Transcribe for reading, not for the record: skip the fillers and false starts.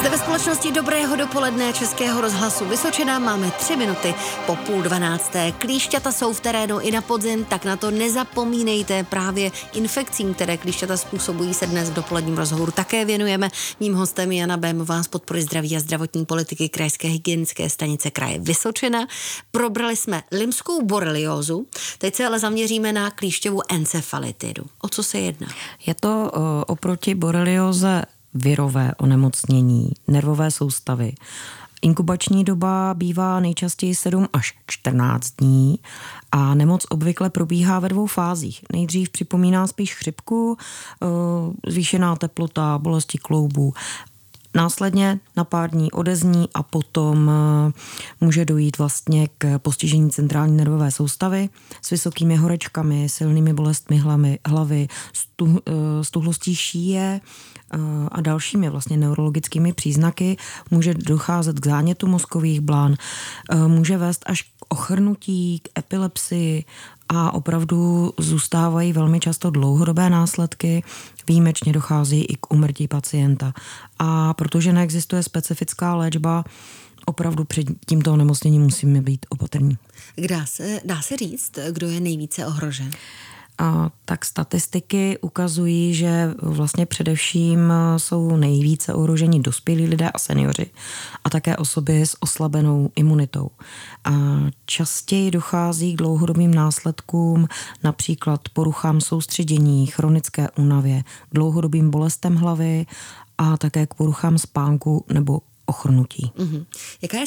Zde ve společnosti Dobrého dopoledne Českého rozhlasu Vysočina máme 3 minuty po 11:30. Klíšťata jsou v terénu i na podzim, tak na to nezapomínejte. Právě infekcím, které klíšťata způsobují, se dnes v dopoledním rozhovoru také věnujeme. Mým hostem je Jana Bémová z Podpory zdraví a zdravotní politiky Krajské hygienické stanice kraje Vysočina. Probrali jsme limskou boreliózu, teď se ale zaměříme na klíšťovou encefalitidu. O co se jedná? Je to oproti borelióze virové onemocnění nervové soustavy. Inkubační doba bývá nejčastěji 7 až 14 dní a nemoc obvykle probíhá ve 2 fázích. Nejdřív připomíná spíš chřipku, zvýšená teplota, bolesti kloubů. Následně na pár dní odezní a potom může dojít vlastně k postižení centrální nervové soustavy s vysokými horečkami, silnými bolestmi hlavy, stuhlostí šíje a dalšími vlastně neurologickými příznaky. Může docházet k zánětu mozkových blán, může vést až k ochrnutí, k epilepsii a opravdu zůstávají velmi často dlouhodobé následky. Výjimečně dochází i k úmrtí pacienta. A protože neexistuje specifická léčba, opravdu před tímto onemocněním musíme být opatrní. Dá se říct, kdo je nejvíce ohrožen? Tak statistiky ukazují, že vlastně především jsou nejvíce ohroženi dospělí lidé a seniori a také osoby s oslabenou imunitou. Častěji dochází k dlouhodobým následkům, například poruchám soustředění, chronické únavě, dlouhodobým bolestem hlavy a také k poruchám spánku nebo ochrnutí. Jaká je